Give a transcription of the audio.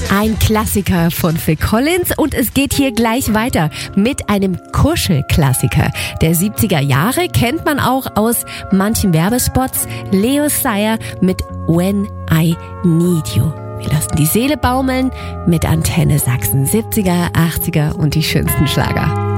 Ein Klassiker von Phil Collins und es geht hier gleich weiter mit einem Kuschelklassiker der 70er Jahre. Kennt man auch aus manchen Werbespots. Leo Sayer mit When I Need You. Wir lassen die Seele baumeln mit Antenne Sachsen. 70er, 80er und die schönsten Schlager.